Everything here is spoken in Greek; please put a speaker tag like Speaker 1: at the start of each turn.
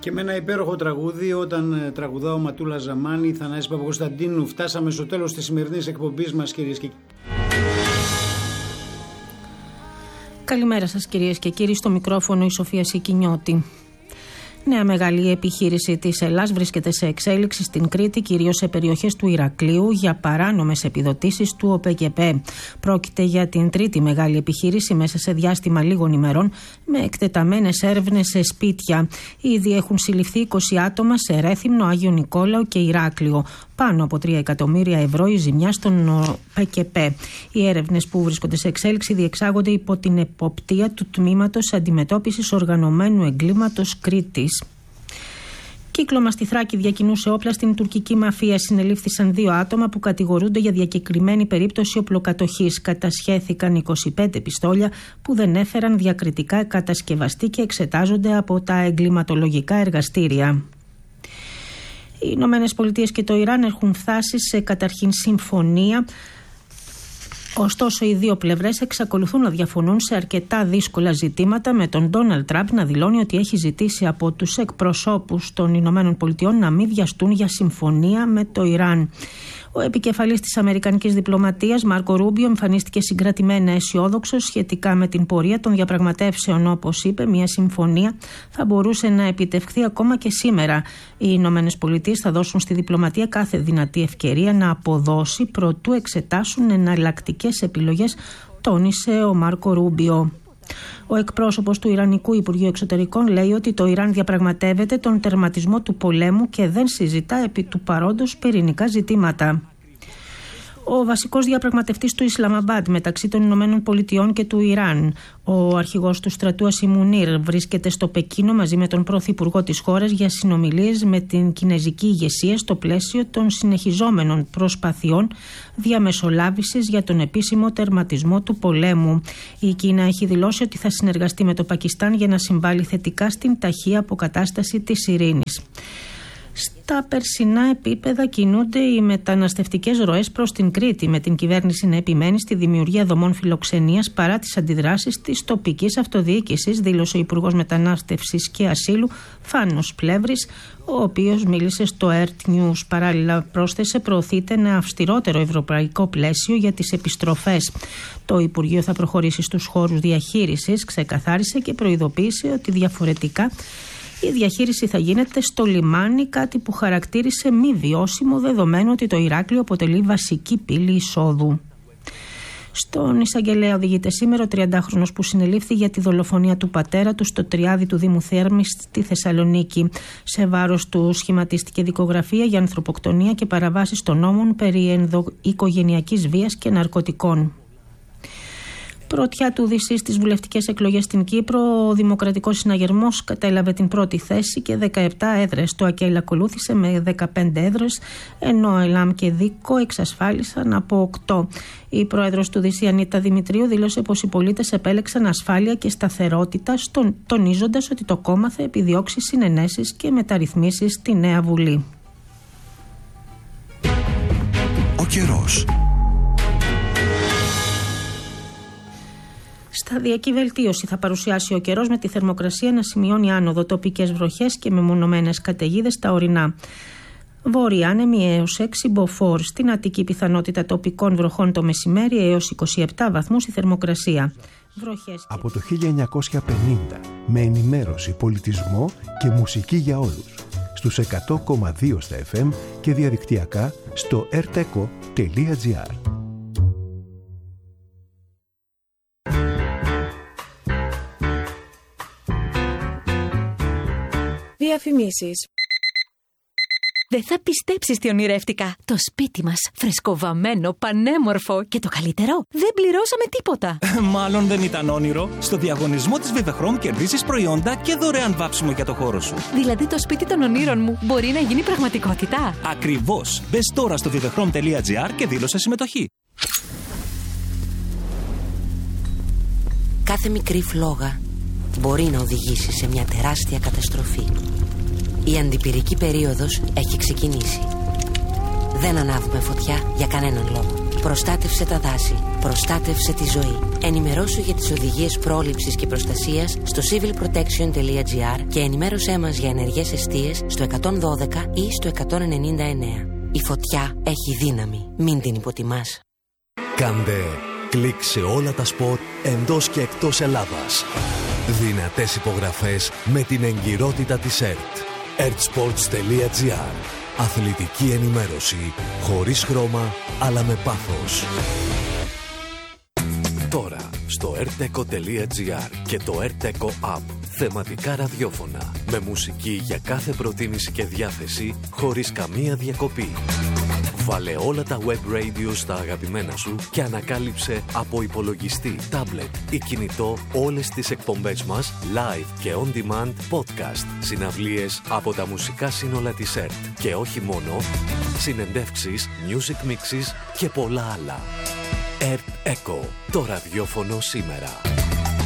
Speaker 1: Και με ένα υπέροχο τραγούδι, όταν τραγουδά ο Ματούλα Ζαμάνη, Θανάση Παπακοσταντίνου, φτάσαμε στο τέλος της σημερινής εκπομπής μας, κυρίες και κύριοι.
Speaker 2: Καλημέρα σας, κυρίες και κύριοι, στο μικρόφωνο η Σοφία Σικινιώτη. Νέα μεγάλη επιχείρηση της Ελλάς βρίσκεται σε εξέλιξη στην Κρήτη, κυρίως σε περιοχές του Ηρακλείου, για παράνομες επιδοτήσεις του ΟΠΕΚΕΠΕ. Πρόκειται για την τρίτη μεγάλη επιχείρηση μέσα σε διάστημα λίγων ημερών, με εκτεταμένες έρευνες σε σπίτια. Ήδη έχουν συλληφθεί 20 άτομα σε Ρέθυμνο, Άγιο Νικόλαο και Ηράκλειο. Πάνω από 3 εκατομμύρια ευρώ η ζημιά στον ΟΠΕΚΕΠΕ. Οι έρευνες που βρίσκονται σε εξέλιξη διεξάγονται υπό την εποπτεία του Τμήματος Αντιμετώπισης Οργανωμένου Εγκλήματος Κρήτης. Κύκλωμα στη Θράκη διακινούσε όπλα στην τουρκική μαφία. Συνελήφθησαν 2 άτομα που κατηγορούνται για διακεκριμένη περίπτωση οπλοκατοχής. Κατασχέθηκαν 25 πιστόλια που δεν έφεραν διακριτικά κατασκευαστή και εξετάζονται από τα εγκληματολογικά εργαστήρια. Οι Ηνωμένες Πολιτείες και το Ιράν έχουν φτάσει σε καταρχήν συμφωνία. Ωστόσο, οι δύο πλευρές εξακολουθούν να διαφωνούν σε αρκετά δύσκολα ζητήματα, με τον Ντόναλντ Τραμπ να δηλώνει ότι έχει ζητήσει από τους εκπροσώπους των Ηνωμένων Πολιτειών να μην βιαστούν για συμφωνία με το Ιράν. Ο επικεφαλής της αμερικανικής διπλωματίας, Μάρκο Ρούμπιο, εμφανίστηκε συγκρατημένα αισιόδοξος σχετικά με την πορεία των διαπραγματεύσεων. Όπως είπε, μια συμφωνία θα μπορούσε να επιτευχθεί ακόμα και σήμερα. Οι Ηνωμένες Πολιτείες θα δώσουν στη διπλωματία κάθε δυνατή ευκαιρία να αποδώσει προτού εξετάσουν εναλλακτικές επιλογές, τόνισε ο Μάρκο Ρούμπιο. Ο εκπρόσωπος του Ιρανικού Υπουργείου Εξωτερικών λέει ότι το Ιράν διαπραγματεύεται τον τερματισμό του πολέμου και δεν συζητά επί του παρόντος πυρηνικά ζητήματα. Ο βασικός διαπραγματευτής του Ισλαμαμπάντ μεταξύ των Ηνωμένων Πολιτειών και του Ιράν, ο αρχηγός του στρατού Ασίμ Μουνίρ, βρίσκεται στο Πεκίνο μαζί με τον πρωθυπουργό της χώρας για συνομιλίες με την κινεζική ηγεσία στο πλαίσιο των συνεχιζόμενων προσπαθειών διαμεσολάβησης για τον επίσημο τερματισμό του πολέμου. Η Κίνα έχει δηλώσει ότι θα συνεργαστεί με το Πακιστάν για να συμβάλλει θετικά στην ταχεία αποκατάσταση της ειρήνης. Στα περσινά επίπεδα κινούνται οι μεταναστευτικές ροές προς την Κρήτη, με την κυβέρνηση να επιμένει στη δημιουργία δομών φιλοξενίας παρά τις αντιδράσεις της τοπικής αυτοδιοίκησης, δήλωσε ο Υπουργός Μετανάστευσης και Ασύλου Φάνος Πλεύρης, ο οποίος μίλησε στο ERT News. Παράλληλα, πρόσθεσε, προωθείται ένα αυστηρότερο ευρωπαϊκό πλαίσιο για τις επιστροφές. Το Υπουργείο θα προχωρήσει στους χώρους διαχείρισης, ξεκαθάρισε και προειδοποίησε ότι διαφορετικά η διαχείριση θα γίνεται στο λιμάνι, κάτι που χαρακτήρισε μη βιώσιμο, δεδομένου ότι το Ηράκλειο αποτελεί βασική πύλη εισόδου. Στον εισαγγελέα οδηγείται σήμερα ο 30χρονος που συνελήφθη για τη δολοφονία του πατέρα του στο Τριάδι του Δήμου Θέρμης στη Θεσσαλονίκη. Σε βάρος του σχηματίστηκε δικογραφία για ανθρωποκτονία και παραβάσεις των νόμων περί ενδοοικογενειακής βίας και ναρκωτικών. Πρωτιά του Δύση στις βουλευτικές εκλογές στην Κύπρο, ο Δημοκρατικός Συναγερμός κατέλαβε την πρώτη θέση και 17 έδρες. Το ΑΚΕΛ ακολούθησε με 15 έδρες, ενώ ΕΛΑΜ και ΔΙΚΟ εξασφάλισαν από 8. Η πρόεδρος του Δύση, Ανίτα Δημητρίου, δήλωσε πως οι πολίτες επέλεξαν ασφάλεια και σταθερότητα, τονίζοντας ότι το κόμμα θα επιδιώξει συνενέσεις και μεταρρυθμίσεις στη νέα Βουλή.
Speaker 3: Ο καιρός.
Speaker 2: Σταδιακή βελτίωση θα παρουσιάσει ο καιρός, με τη θερμοκρασία να σημειώνει άνοδο, τοπικές βροχές και μεμονωμένες καταιγίδες στα ορεινά. Βόρεια άνεμοι έως 6 μποφόρ. Στην Αττική πιθανότητα τοπικών βροχών το μεσημέρι, έως 27 βαθμούς η θερμοκρασία. Βροχές.
Speaker 3: Από το 1950, με ενημέρωση, πολιτισμό και μουσική για όλους. Στους 100,2 στα FM και διαδικτυακά στο rteco.gr.
Speaker 4: Διαφημίσεις.
Speaker 5: Δεν θα πιστέψεις τι ονειρεύτηκα. Το σπίτι μας, φρεσκοβαμμένο, πανέμορφο και το καλύτερο, δεν πληρώσαμε τίποτα.
Speaker 6: Μάλλον δεν ήταν όνειρο. Στο διαγωνισμό της Vivechrome κερδίζεις προϊόντα και δωρεάν βάψιμο για το χώρο σου.
Speaker 5: Δηλαδή το σπίτι των ονείρων μου μπορεί να γίνει πραγματικότητα.
Speaker 6: Ακριβώς. Μπες τώρα στο vivechrome.gr και δήλωσε συμμετοχή.
Speaker 7: Κάθε μικρή φλόγα μπορεί να οδηγήσει σε μια τεράστια καταστροφή. Η αντιπυρική περίοδος έχει ξεκινήσει. Δεν ανάβουμε φωτιά για κανέναν λόγο. Προστάτευσε τα δάση. Προστάτευσε τη ζωή. Ενημερώσου για τις οδηγίες πρόληψης και προστασίας στο civilprotection.gr και ενημέρωσέ μας για ενεργές εστίες στο 112 ή στο 199. Η φωτιά έχει δύναμη. Μην την υποτιμάς.
Speaker 8: Κάντε κλικ σε όλα τα σπορ εντός και εκτός Ελλάδας. Δυνατές υπογραφές με την εγκυρότητα της ΕΡΤ. ertsports.gr. Αθλητική ενημέρωση χωρίς χρώμα αλλά με πάθος. Τώρα στο erteco.gr και το Erteco App. Θεματικά ραδιόφωνα με μουσική για κάθε προτίμηση και διάθεση χωρίς καμία διακοπή. Βάλε όλα τα web radio στα αγαπημένα σου και ανακάλυψε από υπολογιστή, τάμπλετ ή κινητό όλες τις εκπομπές μας live και on demand podcast, συναυλίες από τα μουσικά σύνολα της ΕΡΤ και όχι μόνο, συνεντεύξεις, music mixes και πολλά άλλα. ΕΡΤ Echo, το ραδιόφωνο σήμερα.